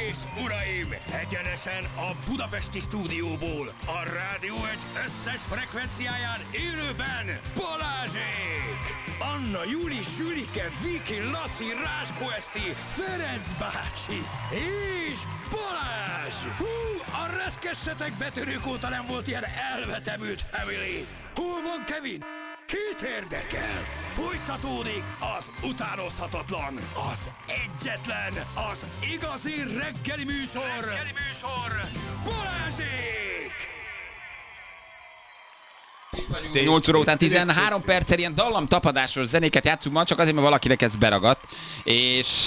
és uraim, egyenesen a budapesti stúdióból, a Rádió egy összes frekvenciáján élőben Balázsék! Anna, Júli, Sülike, Viki, Laci, Ráskó Eszti, Ferenc bácsi és Balázs! Hú, a reszkessetek betörők óta nem volt ilyen elvetemült family! Hol van Kevin? Kit érdekel? Folytatódik az utánozhatatlan, az egyetlen, az igazi reggeli műsor, Balázsék! 8 óra után 13 perccel ilyen dallamtapadásos zenéket játszunk ma, csak azért, mert valakinek ez beragadt. És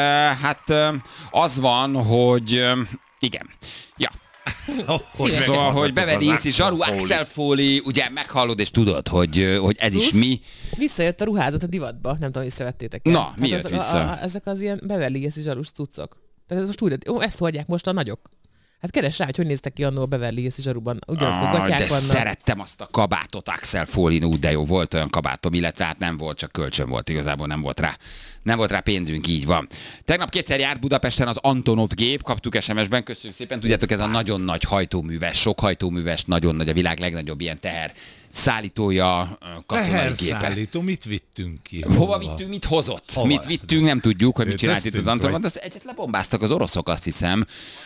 az van, hogy igen. Ja. Szóval, hogy Beverly Hills Zsaru, Axel Foley, ugye meghallod és tudod, hogy ez is mi. Visszajött a ruházat a divatba, nem tudom, észrevettétek el. Na, mi jött vissza? Ezek az ilyen Beverly Hills Zsarus cuccok. Tehát most úgy, ezt hordják most a nagyok. Hát keres rá, hogy néztek ki annól a Beverly Hills Zsaruban. Ugyanazok a gatyák de vannak. szerettem azt a kabátot Axel Foley, de jó, volt olyan kabátom, illetve hát nem volt, csak kölcsön volt, igazából nem volt rá pénzünk, így van. Tegnap kétszer járt Budapesten az Antonov gép, kaptuk SMS-ben, köszönjük szépen. Tudjátok, ez a nagyon nagy hajtóműves, sok hajtóműves, nagyon nagy, a világ legnagyobb ilyen teher szállítója, katonai gépe. Teherszállító, mit vittünk ki? Hova vittünk, mit hozott? Hova? Mit vittünk, nem tudjuk, hogy mit csinált itt az Antonov, vagy? de egyet lebombáztak az oroszok, azt hiszem.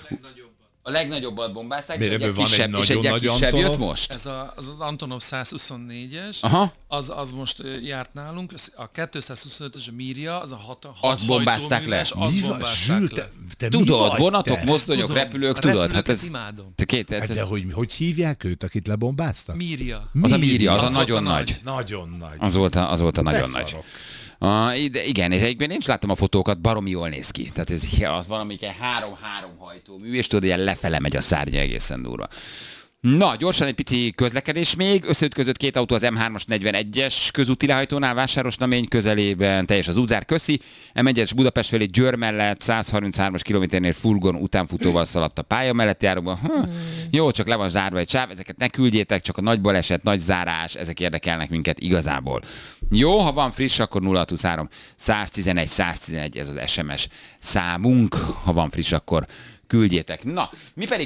A legnagyobbat bombázták, és egy kisebb, jött most? Ez az Antonov 124-es, aha. Az most járt nálunk, a 225-es a Mirja, az a 6 azt bombázták le. Azt bombázták le. Te tudod, vonatok, mozdonyok, repülők, tudod? Hát ez imádom. De hogy hívják őt, akit lebombáztak? Mirja. Az a Mirja, az a nagyon nagy. Nagyon nagy. Az volt a nagyon nagy. Igen, és egyébként én is láttam a fotókat, baromi jól néz ki. Tehát ez az valami 3-3 hajtómű, és tudod, ilyen lefele megy a szárnya, egészen durva. Na, gyorsan egy pici közlekedés még. Összeütközött két autó az M3-as 41-es közúti lehajtónál, Vásárosnamény közelében, teljes az útzár, köszi. M1-es Budapest felé Győr mellett 133-as kilométernél furgon utánfutóval szaladt a pálya mellett járóban. Jó, csak le van zárva egy sáv, ezeket ne küldjétek, csak a nagy baleset, nagy zárás, ezek érdekelnek minket igazából. Jó, ha van friss, akkor 0623 111 111, ez az SMS számunk, ha van friss, akkor küldjétek. Na, mi pedig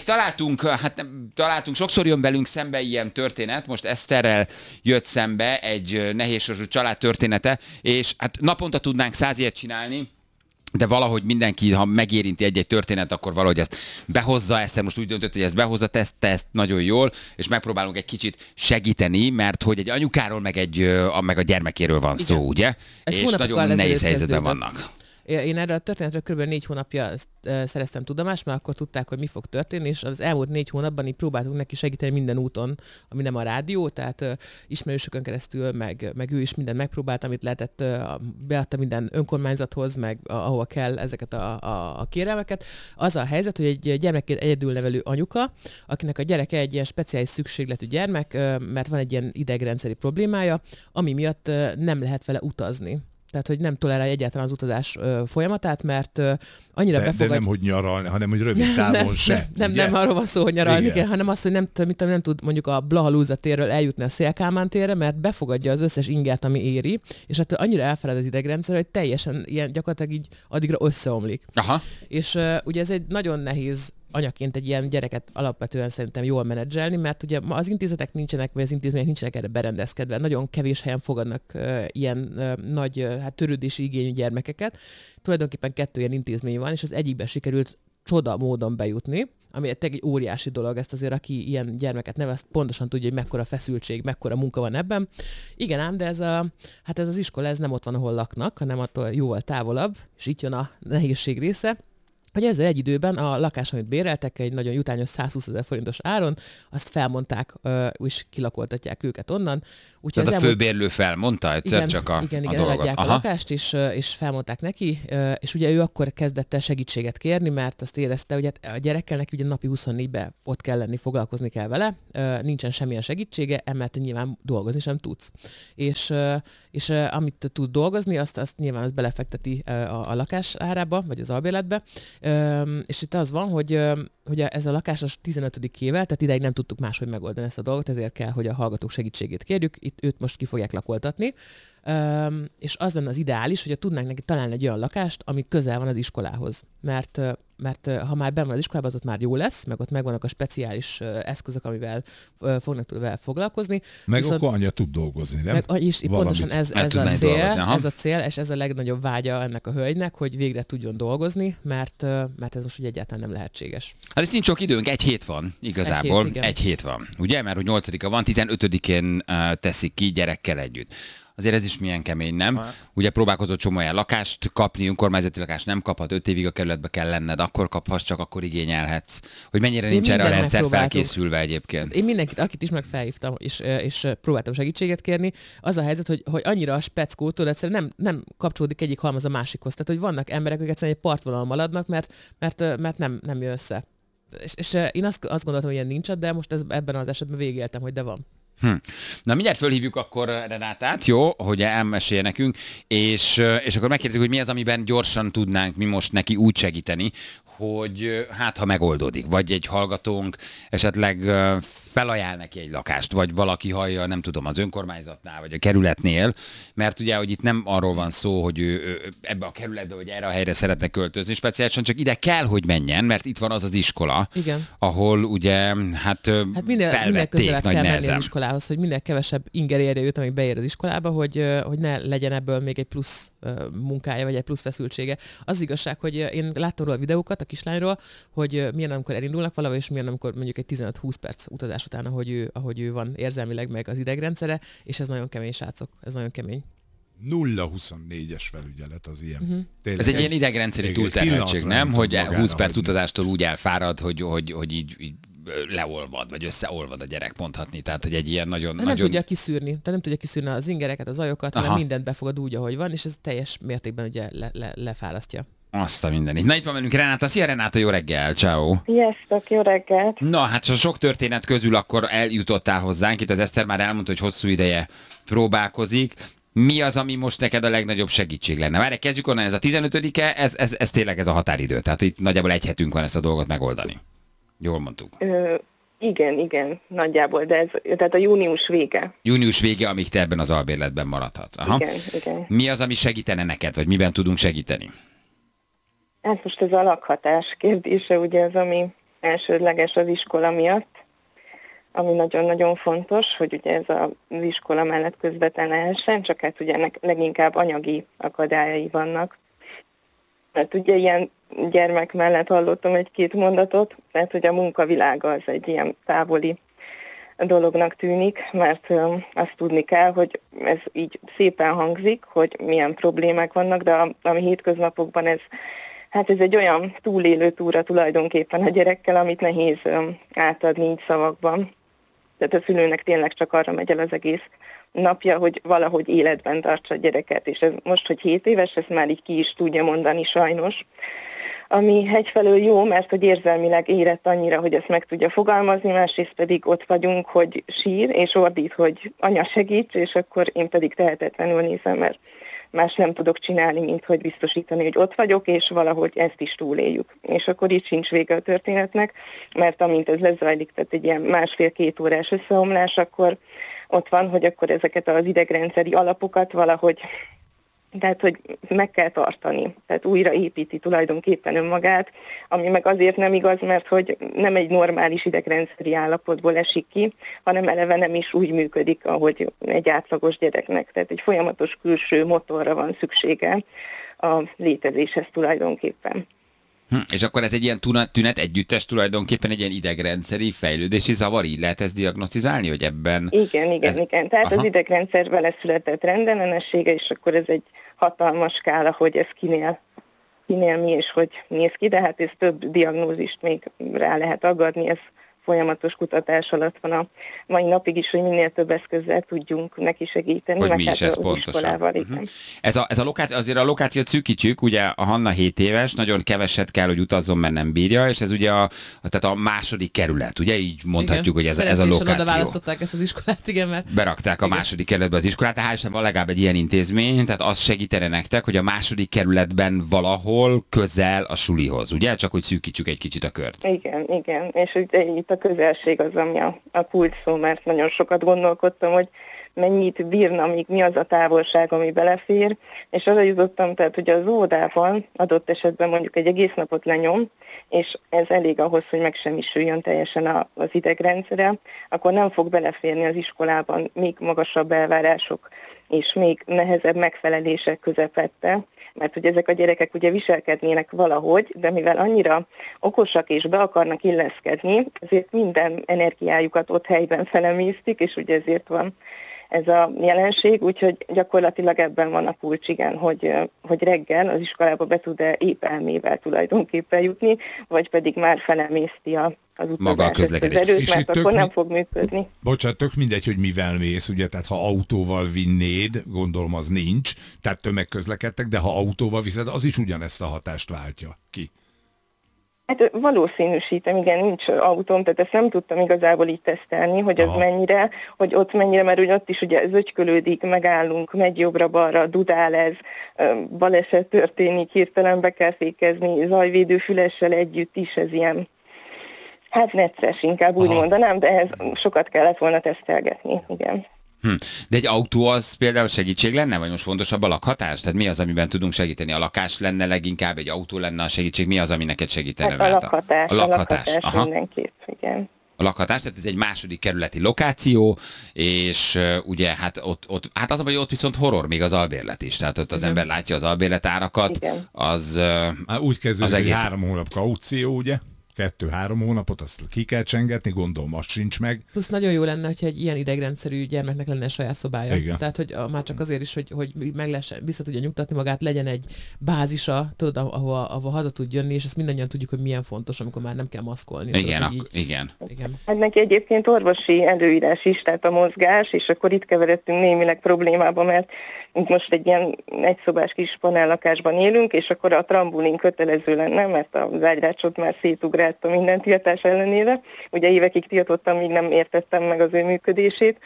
találtunk, sokszor jön velünk szembe ilyen történet, most Eszterrel jött szembe egy nehézsorsú család története, és hát naponta tudnánk 100 ilyet csinálni, de valahogy mindenki, ha megérinti egy-egy történet, akkor valahogy ezt behozza, Eszter most úgy döntött, hogy ezt behozza, te ezt nagyon jól, és megpróbálunk egy kicsit segíteni, mert hogy egy anyukáról, meg a gyermekéről van szó, ugye? Ez és nagyon nehéz helyzetben vannak. Én erről a történetről kb. 4 hónapja szereztem tudomást, mert akkor tudták, hogy mi fog történni, és az elmúlt 4 hónapban így próbáltunk neki segíteni minden úton, ami nem a rádió, tehát ismerősökön keresztül, meg ő is mindent megpróbált, amit lehetett, beadta minden önkormányzathoz, meg ahova kell ezeket a kérelmeket. Az a helyzet, hogy egy gyermekét egyedül nevelő anyuka, akinek a gyereke egy ilyen speciális szükségletű gyermek, mert van egy ilyen idegrendszeri problémája, ami miatt nem lehet vele utazni. Tehát, hogy nem tolerálja egyáltalán az utazás folyamatát, mert annyira befogad... De nem, hogy nyaralni, hanem, hogy rövid távon se. Nem arról van szó, hogy nyaralni kell, hanem azt, hogy nem tud mondjuk a Blaha-Lúza térről eljutni a Széll-Kálmán térre, mert befogadja az összes ingert, ami éri, és hát annyira elfeled az idegrendszer, hogy teljesen ilyen gyakorlatilag így addigra összeomlik. Aha. És ugye ez egy nagyon nehéz anyaként egy ilyen gyereket alapvetően szerintem jól menedzselni, mert ugye az intézetek nincsenek, vagy az intézmények nincsenek erre berendezkedve. Nagyon kevés helyen fogadnak ilyen nagy törődési igényű gyermekeket. Tulajdonképpen 2 ilyen intézmény van, és az egyikben sikerült csoda módon bejutni, ami egy óriási dolog, ezt azért, aki ilyen gyermeket nevel, pontosan tudja, hogy mekkora feszültség, mekkora munka van ebben. Igen ám, de ez az iskola, ez nem ott van, ahol laknak, hanem attól jóval távolabb, és itt jön a nehézség része, hogy ezzel egy időben a lakás, amit béreltek, egy nagyon jutányos 120 000 forintos áron, azt felmondták, és kilakoltatják őket onnan. Tehát a főbérlő felmondta egyszer csak a dolgot. Eladják a lakást, és felmondták neki, és ugye ő akkor kezdett el segítséget kérni, mert azt érezte, hogy a gyerekkel neki ugye napi 24-ben ott kell lenni, foglalkozni kell vele, nincsen semmilyen segítsége, emellett nyilván dolgozni sem tudsz. És amit tud dolgozni, azt nyilván az belefekteti a lakás árába, vagy az albérletbe. És itt az van, hogy ez a lakás az 15. éve, tehát ideig nem tudtuk máshogy megoldani ezt a dolgot, ezért kell, hogy a hallgatók segítségét kérjük. Itt őt most ki fogják lakoltatni. És az lenne az ideális, hogyha tudnánk neki találni egy olyan lakást, ami közel van az iskolához. Mert mert ha már benn van az iskolában, az ott már jó lesz, meg ott megvannak a speciális eszközök, amivel fognak vele foglalkozni. Meg akkor anya tud dolgozni, nem? Meg is, pontosan ez a cél, dolgozni, ez a cél, és ez a legnagyobb vágya ennek a hölgynek, hogy végre tudjon dolgozni, mert ez most ugye egyáltalán nem lehetséges. Hát itt nincs sok időnk, egy hét van igazából. igen. Egy hét van. Ugye, mert hogy 8-a van, 15-én teszik ki gyerekkel együtt. Azért ez is milyen kemény, nem? Ugye próbálkozott csomó olyan lakást kapni, önkormányzati lakást nem kaphat, 5 évig a kerületbe kell lenned, akkor kaphatsz, csak akkor igényelhetsz. Hogy mennyire nincs erre a rendszer felkészülve egyébként. Én mindenkit, akit is meg felhívtam, és próbáltam segítséget kérni, az a helyzet, hogy annyira a speckótól egyszerűen nem kapcsolódik egyik halmaz a másikhoz. Tehát, hogy vannak emberek, akik egyszerűen egy partvonalon maradnak, mert nem jön össze. És én azt gondoltam, hogy ilyen nincs, de most ebben az esetben végigéltem, hogy de van. Na mindjárt fölhívjuk akkor Renátát, jó, hogy elmesélje nekünk, és akkor megkérdezzük, hogy mi az, amiben gyorsan tudnánk mi most neki úgy segíteni, hogy hát ha megoldódik, vagy egy hallgatónk esetleg felajánl neki egy lakást, vagy valaki hallja, nem tudom, az önkormányzatnál, vagy a kerületnél, mert ugye, hogy itt nem arról van szó, hogy ő ebbe a kerületbe, vagy erre a helyre szeretne költözni speciálisan, csak ide kell, hogy menjen, mert itt van az az iskola, igen, ahol ugye, hát minél felvették közelebb nagy kell menni nehezen. az iskolához, hogy minél kevesebb inger érje őt, amíg beér az iskolába, hogy ne legyen ebből még egy plusz munkája, vagy egy plusz feszültsége. Az igazság, hogy én láttam róla a videókat a kislányról, hogy milyen, amikor elindulnak valahol, és milyen, amikor mondjuk egy 15-20 perc utazás után, ahogy ő van érzelmileg, meg az idegrendszere, és ez nagyon kemény, srácok, ez nagyon kemény. 0-24-es felügyelet az ilyen. Ez egy ilyen idegrendszeri túlterheltség, nem? Hogy 20 perc utazástól úgy elfárad, hogy így leolvad, vagy összeolvad a gyerek, mondhatni. Tehát, hogy egy ilyen nagyon... Nem tudja kiszűrni. Tehát nem tudja kiszűrni az ingereket, az ajokat, hanem mindent befogad úgy, ahogy van, és ez teljes mértékben ugye lefárasztja. Azt a mindenit. Na itt van velünk Renáta. Szia Renáta, jó reggel, ciao. Sziasztok, jó reggelt! Na, hát a sok történet közül akkor eljutottál hozzánk. Itt az Eszter már elmondta, hogy hosszú ideje próbálkozik. Mi az, ami most neked a legnagyobb segítség lenne? Várj, kezdjük onnan, ez a 15-e, ez tényleg ez a határidő. Tehát itt nagyjából egy hetünk van ezt a dolgot megoldani. Jól mondtuk. Igen, nagyjából, de tehát a június vége. Június vége, amíg te ebben az albérletben maradhatsz. Aha. Igen. Mi az, ami segítene neked, vagy miben tudunk segíteni? Hát most ez a lakhatás kérdése, ugye az, ami elsődleges az iskola miatt, ami nagyon-nagyon fontos, hogy ugye ez az iskola mellett közvetlen lehessen, csak hát ugye ennek leginkább anyagi akadályai vannak. Mert ugye ilyen gyermek mellett hallottam egy-két mondatot, mert hogy a munkavilága az egy ilyen távoli dolognak tűnik, mert azt tudni kell, hogy ez így szépen hangzik, hogy milyen problémák vannak, de ami hétköznapokban ez egy olyan túlélő túra tulajdonképpen a gyerekkel, amit nehéz átadni így szavakban. Tehát a szülőnek tényleg csak arra megy el az egész napja, hogy valahogy életben tartsa a gyereket, és ez most, hogy 7 éves, ezt már így ki is tudja mondani sajnos. Ami egyfelől jó, mert hogy érzelmileg érett annyira, hogy ezt meg tudja fogalmazni, másrészt pedig ott vagyunk, hogy sír, és ordít, hogy anya segíts, és akkor én pedig tehetetlenül nézem, mert más nem tudok csinálni, mint hogy biztosítani, hogy ott vagyok, és valahogy ezt is túléljük. És akkor így sincs vége a történetnek, mert amint ez lezajlik, tehát egy ilyen 1,5-2 órás összeomlás, akkor ott van, hogy akkor ezeket az idegrendszeri alapokat valahogy, tehát hogy meg kell tartani, tehát újraépíti tulajdonképpen önmagát, ami meg azért nem igaz, mert hogy nem egy normális idegrendszeri állapotból esik ki, hanem eleve nem is úgy működik, ahogy egy átlagos gyereknek. Tehát egy folyamatos külső motorra van szüksége a létezéshez tulajdonképpen. És akkor ez egy ilyen tünet együttes tulajdonképpen egy ilyen idegrendszeri fejlődési zavar, így lehet ezt diagnosztizálni, hogy ebben... Igen. Tehát az idegrendszer vele született rendellenessége, és akkor ez egy hatalmas skála, hogy ez kinél mi és hogy néz ki, de hát ez több diagnózist még rá lehet aggadni, ez folyamatos kutatás alatt van a mai napig is, hogy minél több eszközzel tudjunk neki segíteni. Hogy mi is ez pontosan. Ez a lokáció, azért a lokációt szűkítsük, ugye a Hanna 7 éves, nagyon keveset kell, hogy utazzon, mert nem bírja, és ez ugye tehát a második kerület, ugye így mondhatjuk, hogy ez a lokáció. Oda választották ezt az iskolát, igen, mert... Berakták a második kerületbe az iskolát, tehát van legalább egy ilyen intézmény, tehát az segítene nektek, hogy a második kerületben valahol közel a sulihoz, ugye? Csak hogy szűkítsük egy kicsit a kört. Igen, és itt a közelség az, ami a kulcs szó, mert nagyon sokat gondolkodtam, hogy mennyit bírna, még mi az a távolság, ami belefér, és arra jutottam, tehát, hogy az óvodában adott esetben mondjuk egy egész napot lenyom, és ez elég ahhoz, hogy megsemmisüljön teljesen az idegrendszere, akkor nem fog beleférni az iskolában még magasabb elvárások, és még nehezebb megfelelések közepette, mert hogy ezek a gyerekek ugye viselkednének valahogy, de mivel annyira okosak és be akarnak illeszkedni, ezért minden energiájukat ott helyben felemésztik, és ugye ezért van ez a jelenség, úgyhogy gyakorlatilag ebben van a kulcs, igen, hogy reggel az iskolába be tud-e épp elmével tulajdonképpen jutni, vagy pedig már felemészti az utazás az erőt, mert akkor nem fog működni. Bocsánat, tök mindegy, hogy mivel mész, ugye, tehát ha autóval vinnéd, gondolom az nincs, tehát tömegközlekedtek, de ha autóval viszed, az is ugyanezt a hatást váltja ki. Hát valószínűsítem, igen, nincs autóm, tehát ezt nem tudtam igazából így tesztelni, hogy az mennyire, hogy ott mennyire, mert úgy ott is ugye zögykölődik, megállunk, megy jobbra-balra, dudál ez, baleset történik, hirtelen be kell fékezni, zajvédő fülessel együtt is, ez ilyen, hát necces, inkább úgy mondanám, de ehhez sokat kellett volna tesztelgetni, igen. De egy autó az például segítség lenne, vagy most fontosabb a lakhatás? Tehát mi az, amiben tudunk segíteni? A lakás lenne leginkább, egy autó lenne a segítség? Mi az, ami neked segítene? Hát a lakhatás mindenképp, igen. A lakhatás, tehát ez egy második kerületi lokáció, és ugye hát ott hát az a baj, ott viszont horror még az albérlet is. Tehát ott az ember látja az albérletárakat, az úgy kezdődik, az egész... 3 hónap kaució, ugye? 2-3 hónapot, azt ki kell csengetni, gondolom, az sincs meg. Plusz nagyon jó lenne, hogyha egy ilyen idegrendszerű gyermeknek lenne saját szobája. Igen. Tehát, hogy már csak azért is, hogy meg lehessen, vissza tudja nyugtatni magát, legyen egy bázisa, tudod, ahova haza tud jönni, és ezt mindannyian tudjuk, hogy milyen fontos, amikor már nem kell maszkolni. Igen, tudod, igen. Hát neki egyébként orvosi előírás is, tehát a mozgás, és akkor itt keveredtünk némileg problémába, mert most egy ilyen egyszobás kis panellakásban élünk, és akkor a trambulin kötelező lenne, mert az ágyrácsot már szétugrálta minden tiltás ellenére. Ugye évekig tiltottam, míg nem értettem meg az ő működését,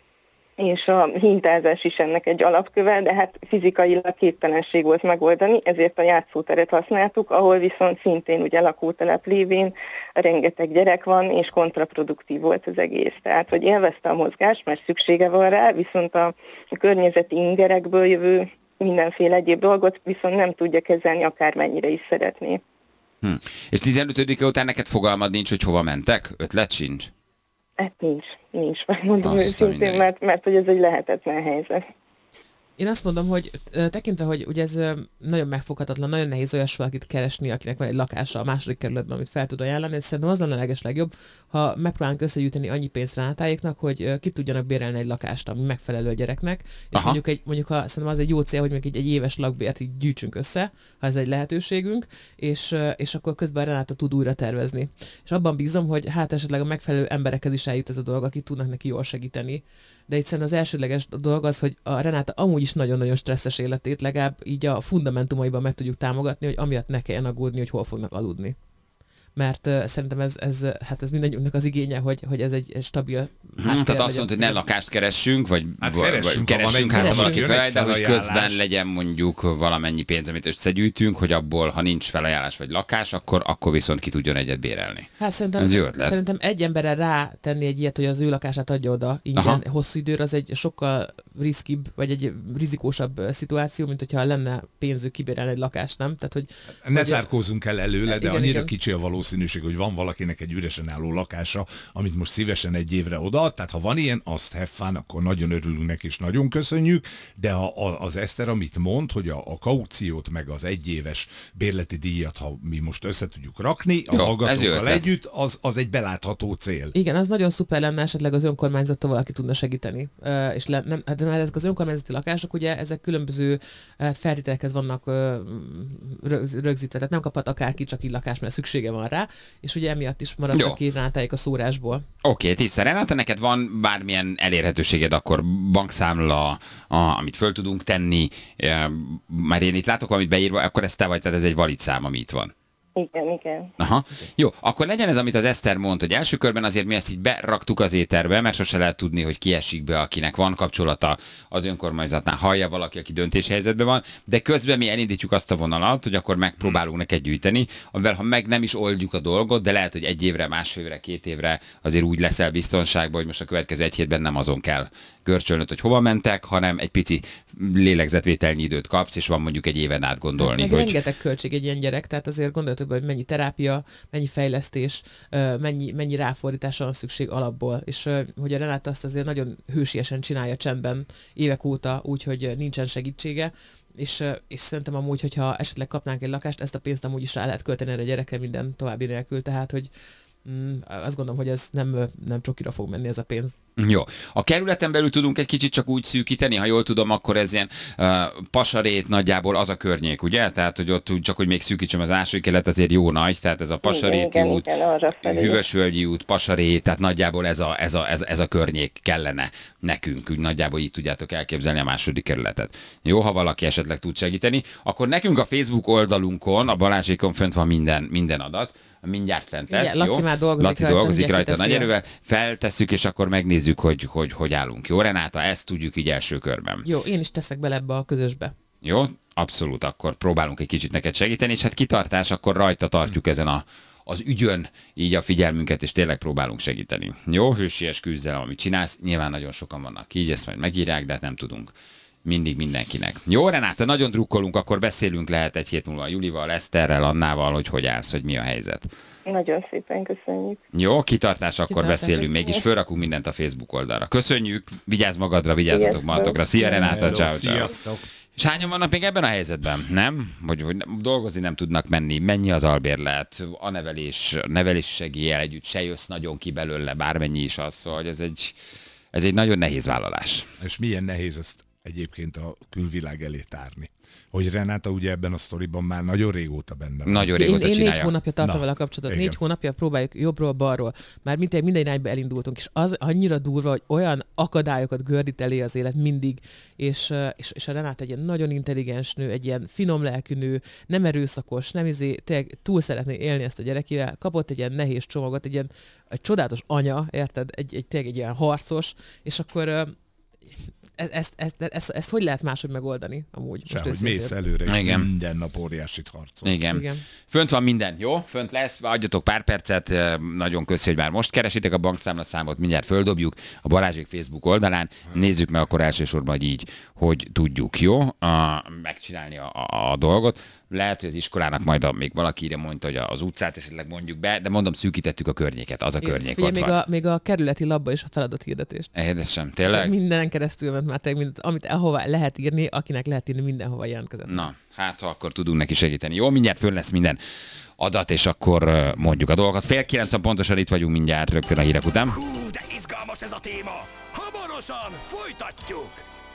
és a hintázás is ennek egy alapköve, de hát fizikailag képtelenség volt megoldani, ezért a játszóteret használtuk, ahol viszont szintén ugye lakótelep lévén rengeteg gyerek van, és kontraproduktív volt az egész. Tehát, hogy élvezte a mozgást, mert szüksége van rá, viszont a környezeti ingerekből jövő mindenféle egyéb dolgot viszont nem tudja kezelni, akármennyire is szeretné. És 15-e után neked fogalmad nincs, hogy hova mentek? Ötlet sincs? Hát nincs, megmondom őszintén, mert hogy ez egy lehetetlen helyzet. Én azt mondom, hogy tekintve, hogy ugye ez nagyon megfoghatatlan, nagyon nehéz olyas valakit keresni, akinek van egy lakása a második kerületben, amit fel tud ajánlani, és szerintem az lenne a legjobb, ha megpróbálunk összegyűjteni annyi pénzt Renátáéknak, hogy ki tudjanak bérelni egy lakást, ami megfelelő a gyereknek, és mondjuk szerintem az egy jó cél, hogy mondjuk egy éves lakbért így gyűjtsünk össze, ha ez egy lehetőségünk, és akkor közben Renáta tud újra tervezni. És abban bízom, hogy hát esetleg a megfelelő emberekhez is eljut ez a dolog, akik tudnak neki jól segíteni. De itt szerintem az elsődleges dolog az, hogy a Renáta amúgy is nagyon-nagyon stresszes életét legalább így a fundamentumaiban meg tudjuk támogatni, hogy amiatt ne kelljen aggódni, hogy hol fognak aludni. Mert szerintem ez mindannyiunknak az igénye, hogy ez egy stabil tehát azt mondta, hogy ne lakást keressünk, vagy keressünk hát valaki fel, de hogy közben legyen mondjuk valamennyi pénz, amit összegyűjtünk, hogy abból, ha nincs felajánlás vagy lakás, akkor viszont ki tudjon egyet bérelni. Hát szerintem egy emberre rátenni egy ilyet, hogy az ő lakását adja oda ingyen hosszú időre, az egy sokkal riskibb, vagy egy rizikósabb szituáció, mint hogyha lenne pénzük kibérelni egy lakást, nem? Tehát, hogy ne zárkózzunk el előle, de annyira kicsi a valószínűség, hogy van valakinek egy üresen álló lakása, amit most szívesen egy évre odaad, tehát ha van ilyen, azt have fun, akkor nagyon örülünk neki, és nagyon köszönjük, de ha az Eszter, amit mond, hogy a kauciót meg az egyéves bérleti díjat, ha mi most össze tudjuk rakni, a hallgatókkal együtt, az egy belátható cél. Igen, az nagyon szuper lenne, esetleg az önkormányzattól valaki tudna segíteni. És de már ezek az önkormányzati lakások, ugye ezek különböző feltételekhez vannak rögzítve, tehát nem kaphat akárki csak így lakás, mert szüksége van rá, és ugye emiatt is maradnak ki Renátáék a szórásból. Oké, tiszta Renáta, neked van bármilyen elérhetőséged, akkor bankszámla, amit föl tudunk tenni, már én itt látok valamit beírva, akkor ez te vagy, tehát ez egy valid szám, ami itt van. Igen. Aha. Jó, akkor legyen ez, amit az Eszter mondta, hogy első körben azért mi ezt így beraktuk az éterbe, mert sose lehet tudni, hogy ki esik be, akinek van kapcsolata az önkormányzatnál, hallja valaki, aki döntéshelyzetben van, de közben mi elindítjuk azt a vonalat, hogy akkor megpróbálunk neked gyűjteni, amivel ha meg nem is oldjuk a dolgot, de lehet, hogy 1 évre, másfél évre, 2 évre azért úgy leszel biztonságban, hogy most a következő 1 hétben nem azon kell görcsölnöd, hogy hova mentek, hanem egy pici lélegzetvételnyi időt kapsz, és van mondjuk egy éven át gondolni. Meg rengeteg költség egy ilyen gyerek, tehát azért gondoltok be, hogy mennyi terápia, mennyi fejlesztés, mennyi ráfordításra van szükség alapból, és hogy a Renáta azt azért nagyon hősiesen csinálja csendben évek óta, úgyhogy nincsen segítsége, és szerintem amúgy, hogyha esetleg kapnánk egy lakást, ezt a pénzt amúgy is rá lehet költeni erre a gyerekre minden további nélkül, tehát hogy azt gondolom, hogy ez nem csokira fog menni ez a pénz. Jó. A kerületen belül tudunk egy kicsit csak úgy szűkíteni, ha jól tudom, akkor ez ilyen Pasarét nagyjából az a környék, ugye? Tehát, hogy ott csak, hogy még szűkítsem, az második kerület azért jó nagy, tehát ez a Pasaréti út, Hűvösvölgyi út, Pasarét, tehát nagyjából ez a környék kellene nekünk, úgy nagyjából így tudjátok elképzelni a második kerületet. Jó, ha valaki esetleg tud segíteni, akkor nekünk a Facebook oldalunkon, a Balázsékon fönt van minden adat, mindjárt fent lesz, igen, Laci már dolgozik rajta nagy erővel, feltesszük, és akkor megnézzük, hogy állunk. Jó, Renáta, ezt tudjuk így első körben. Jó, én is teszek bele ebbe a közösbe. Jó, abszolút, akkor próbálunk egy kicsit neked segíteni, és hát kitartás, akkor rajta tartjuk ezen az ügyön így a figyelmünket, és tényleg próbálunk segíteni. Jó, hősies küzdelem, amit csinálsz, nyilván nagyon sokan vannak így, ezt majd megírják, de hát nem tudunk mindig mindenkinek. Jó, Renáta, nagyon drukkolunk, akkor beszélünk lehet 1 hét múlva Julival, Eszterrel, Annával, hogy állsz, hogy mi a helyzet. Nagyon szépen köszönjük. Jó, kitartás, akkor beszélünk még, és fölrakunk mindent a Facebook oldalra. Köszönjük, vigyázz magadra, vigyázzatok magatokra. Szia, Renáta, ciao. Sziasztok. És hányan vannak még ebben a helyzetben, nem? Hogy dolgozni nem tudnak menni, mennyi az albérlet, a nevelés segéllyel együtt se jössz nagyon ki belőle, bármennyi is az, szóval, hogy ez egy nagyon nehéz vállalás. És milyen nehéz ezt egyébként a külvilág elé tárni. Hogy Renáta ugye ebben a sztoriban már nagyon régóta benne van. Nagyon régóta én csinálja. 4 hónapja tartom vele a kapcsolatot. 4 hónapja próbáljuk jobbról-balról. Már minden irányba elindultunk, és az annyira durva, hogy olyan akadályokat gördít elé az élet mindig, és a Renáta egy ilyen nagyon intelligens nő, egy ilyen finom lelkű nő, nem erőszakos, nem tényleg túl szeretné élni ezt a gyerekével. Kapott egy ilyen nehéz csomagot, egy csodálatos anya, érted? Tényleg egy ilyen harcos, és akkor ezt hogy lehet máshogy megoldani amúgy? Most hogy mész előre, és minden nap óriásit harcolsz. Igen. Fönt van minden, jó? Fönt lesz, adjatok pár percet, nagyon köszi, hogy már most keresitek a bankszámlaszámot, mindjárt földobjuk a Balázsék Facebook oldalán, nézzük meg akkor elsősorban, hogy így, hogy tudjuk, jó? Megcsinálni a dolgot. Lehet, hogy az iskolának majd még valaki írja, mondta, hogy az utcát esetleg mondjuk be, de mondom, szűkítettük a környéket, az a környék ott van. Még a kerületi labba is a feladott hirdetést. Édesem, tényleg? Mindenen keresztül ment már amit ahova lehet írni, akinek lehet írni, mindenhova jelentkezett. Na, hát ha akkor tudunk neki segíteni. Jó, mindjárt föl lesz minden adat, és akkor mondjuk a dolgokat. 8:30 pontosan itt vagyunk mindjárt rögtön a hírek után. Hú, de izgalmas ez a téma! Hamarosan folytatjuk!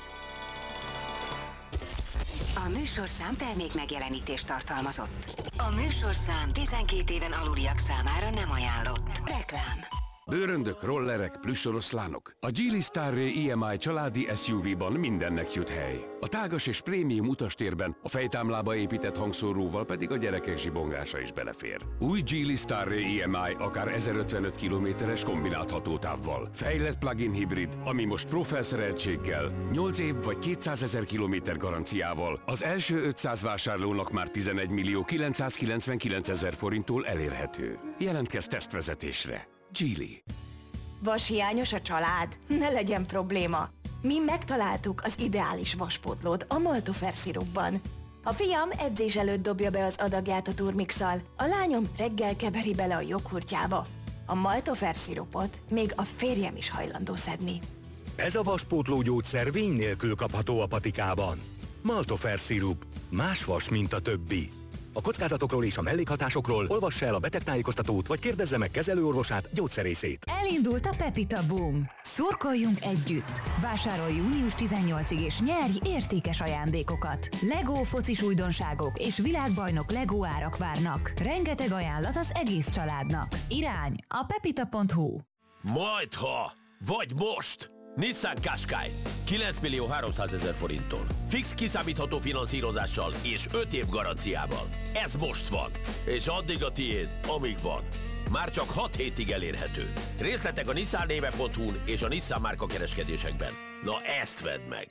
A műsorszám termék megjelenítést tartalmazott. A műsorszám 12 éven aluliak számára nem ajánlott. Reklám. Bőröndök, rollerek, plüssoroszlánok. A Geely Starray EMI családi SUV-ban mindennek jut hely. A tágas és prémium utastérben a fejtámlába épített hangszóróval pedig a gyerekek zsibongása is belefér. Új Geely Starray EMI akár 1055 km-es kombinált hatótávval. Fejlett plug-in hibrid, ami most Pro felszereltséggel, 8 év vagy 200 000 km garanciával az első 500 vásárlónak már 11 999 000 forinttól elérhető. Jelentkezz tesztvezetésre. Geely. Vashiányos a család? Ne legyen probléma. Mi megtaláltuk az ideális vaspótlót a Maltofer szirupban. A fiam edzés előtt dobja be az adagját a turmixal, a lányom reggel keveri bele a joghurtjába. A Maltofer szirupot még a férjem is hajlandó szedni. Ez a vaspótló gyógyszer vény nélkül kapható a patikában. Maltofer szirup. Más vas, mint a többi. A kockázatokról és a mellékhatásokról olvassa el a betegtájékoztatót, vagy kérdezze meg kezelőorvosát, gyógyszerészét. Elindult a Pepita Boom. Szurkoljunk együtt! Vásárolj június 18-ig és nyerj értékes ajándékokat. Lego focis újdonságok és világbajnok Lego árak várnak. Rengeteg ajánlat az egész családnak. Irány a pepita.hu. Majdha, vagy most! Nissan Qashqai 9.300.000 forinttól. Fix kiszámítható finanszírozással és 5 év garanciával. Ez most van, és addig a tiéd, amíg van. Már csak 6 hétig elérhető. Részletek a nissannéve.hu-n és a Nissan márka kereskedésekben. Na ezt vedd meg!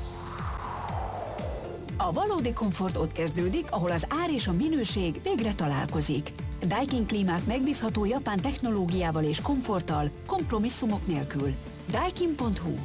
A valódi komfort ott kezdődik, ahol az ár és a minőség végre találkozik. Daikin klímák megbízható japán technológiával és komforttal, kompromisszumok nélkül. Daikin.hu.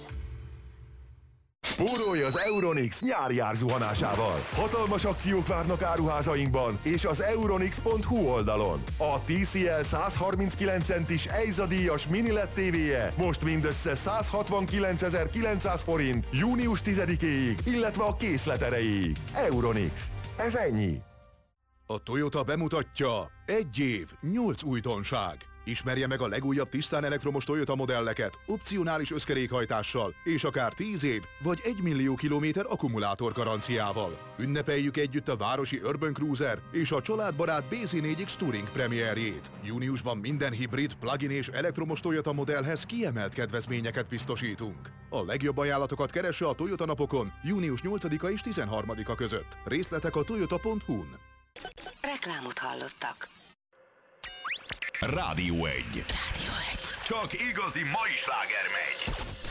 Spórolj az Euronics nyári árzuhanásával. Hatalmas akciók várnak áruházainkban és az Euronics.hu oldalon. A TCL 139 centis EIZA díjas mini LED TV-je most mindössze 169.900 forint június 10-éig, illetve a készlet erejéig. Euronics. Ez ennyi. A Toyota bemutatja 1 év, 8 újdonság. Ismerje meg a legújabb tisztán elektromos Toyota modelleket, opcionális összkerékhajtással, és akár 10 év vagy 1 millió kilométer akkumulátor garanciával. Ünnepeljük együtt a városi Urban Cruiser és a családbarát BZ4X Touring premierjét. Júniusban minden hibrid, plug-in és elektromos Toyota modellhez kiemelt kedvezményeket biztosítunk. A legjobb ajánlatokat keresse a Toyota napokon június 8-a és 13-a között. Részletek a toyota.hu-n. Reklámot hallottak. Rádió 1. Rádió 1. Csak igazi mai sláger megy.